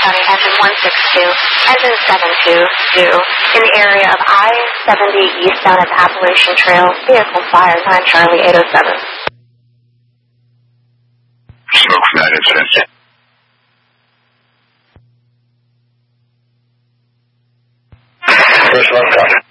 County, engine 162, engine 722, in the area of I-70 eastbound at the Appalachian Trail. Vehicle fire, 9 Charlie 807. Smoke from that incident. First one, copy.